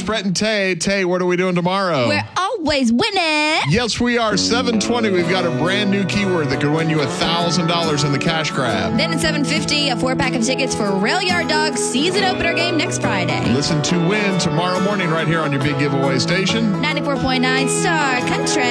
Brett and Tay. Tay, what are we doing tomorrow? We're always winning. Yes, we are. 7:20. We've got a brand new keyword that could win you $1,000 in the cash grab. Then at 7:50, a 4-pack of tickets for Rail Yard Dogs season opener game next Friday. Listen to win tomorrow morning right here on your big giveaway station. 94.9 Star Country.